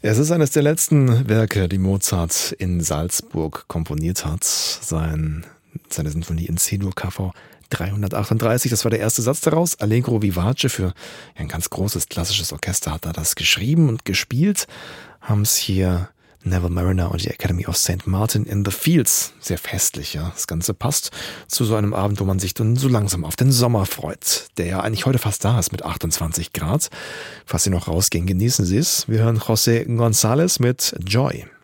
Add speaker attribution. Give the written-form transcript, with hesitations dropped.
Speaker 1: Es ist eines der letzten Werke, die Mozart in Salzburg komponiert hat. Seine Sinfonie in C-Dur KV 338, das war der erste Satz daraus. Allegro vivace für ein ganz großes klassisches Orchester hat er das geschrieben und gespielt. Haben es hier Neville Marriner und die Academy of St. Martin in the Fields. Sehr festlich, ja. Das Ganze passt zu so einem Abend, wo man sich dann so langsam auf den Sommer freut, der ja eigentlich heute fast da ist mit 28 Grad. Falls Sie noch rausgehen, genießen Sie es. Wir hören José González mit Joy.